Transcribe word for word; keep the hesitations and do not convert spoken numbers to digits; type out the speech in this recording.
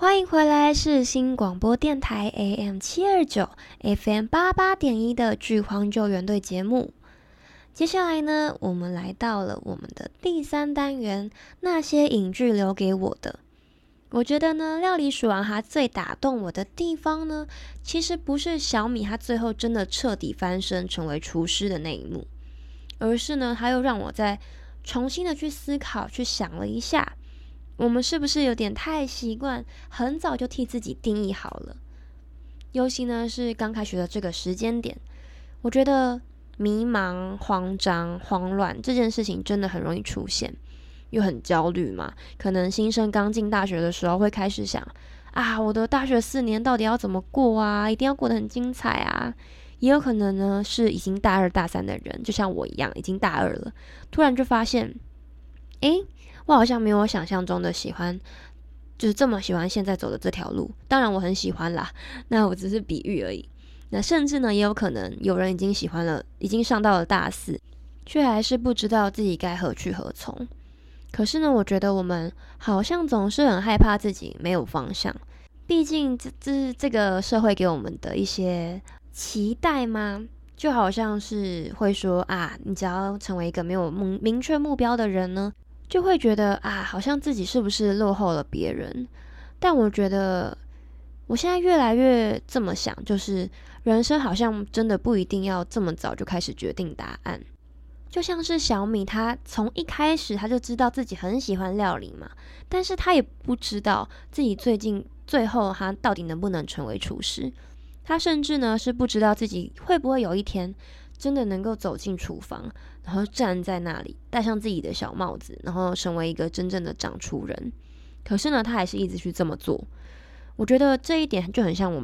欢迎回来，是新广播电台 A M 七二九 F M 八八点一的剧荒救援队节目。接下来呢，我们来到了我们的第三单元，那些影剧留给我的。我觉得呢，料理鼠王它最打动我的地方呢，其实不是小米它最后真的彻底翻身成为厨师的那一幕，而是呢，它又让我再重新的去思考，去想了一下。我们是不是有点太习惯很早就替自己定义好了？尤其呢是刚开学的这个时间点，我觉得迷茫、慌张、慌乱这件事情真的很容易出现，又很焦虑嘛。可能新生刚进大学的时候会开始想啊，我的大学四年到底要怎么过啊？一定要过得很精彩啊！也有可能呢是已经大二大三的人，就像我一样已经大二了，突然就发现，诶，我好像没有我想象中的喜欢，就是这么喜欢现在走的这条路。当然我很喜欢啦，那我只是比喻而已。那甚至呢，也有可能有人已经喜欢了，已经上到了大四，却还是不知道自己该何去何从。可是呢，我觉得我们好像总是很害怕自己没有方向，毕竟这这是这个社会给我们的一些期待吗？就好像是会说啊，你只要成为一个没有明明确目标的人呢，就会觉得啊，好像自己是不是落后了别人？但我觉得，我现在越来越这么想，就是人生好像真的不一定要这么早就开始决定答案。就像是小米，他从一开始他就知道自己很喜欢料理嘛，但是他也不知道自己最近最后他到底能不能成为厨师。他甚至呢是不知道自己会不会有一天真的能够走进厨房，然后站在那里，戴上自己的小帽子，然后成为一个真正的掌厨人。可是呢，他还是一直去这么做。我觉得这一点就很像我们